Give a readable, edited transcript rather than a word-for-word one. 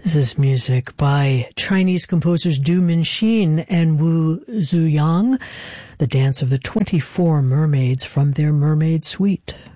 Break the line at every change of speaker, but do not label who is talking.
This is music by Chinese composers Du Minxin and Wu Zuyang, the dance of the 24 mermaids from their Mermaid Suite.